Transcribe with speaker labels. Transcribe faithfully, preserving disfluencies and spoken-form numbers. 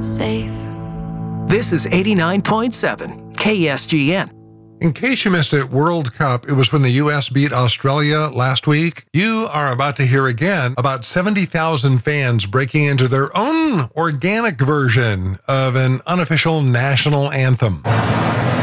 Speaker 1: safe.
Speaker 2: This is eighty-nine point seven K S G N.
Speaker 3: In case you missed it, World Cup, it was when the U S beat Australia last week. You are about to hear again about seventy thousand fans breaking into their own organic version of an unofficial national anthem.